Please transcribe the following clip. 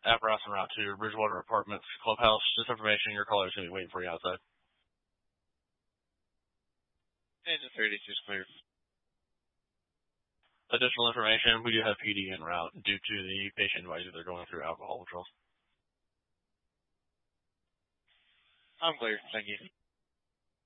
apparatus en route to Bridgewater Apartments Clubhouse. Just information, your caller is going to be waiting for you outside. Engine 32 is clear. Additional information, we do have PD en route due to the patient advisory they're going through alcohol withdrawals. I'm clear. Thank you.